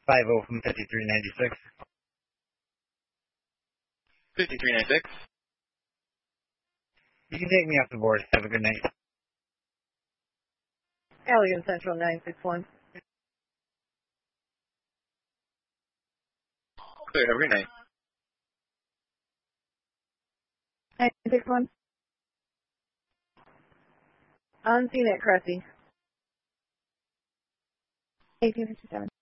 50 from 5396. 5396. You can take me off the board. Have a good night. Alien Central 961. Clear, have a great night. 961. On CNET, Cressy. 1857.